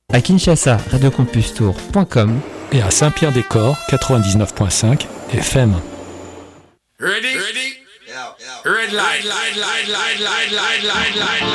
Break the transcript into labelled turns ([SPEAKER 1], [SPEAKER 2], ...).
[SPEAKER 1] À Kinshasa, radiocampustour.com.
[SPEAKER 2] Et à Saint-Pierre-des-Corps, 99.5 FM.
[SPEAKER 3] Ready? Red light, light, light, light, light, light, light, light.